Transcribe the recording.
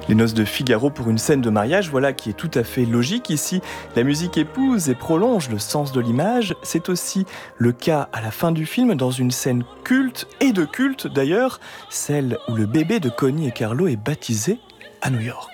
Les noces de Figaro pour une scène de mariage, voilà qui est tout à fait logique ici. La musique épouse et prolonge le sens de l'image. C'est aussi le cas à la fin du film, dans une scène culte, et de culte d'ailleurs, celle où le bébé de Connie et Carlo est baptisé à New York.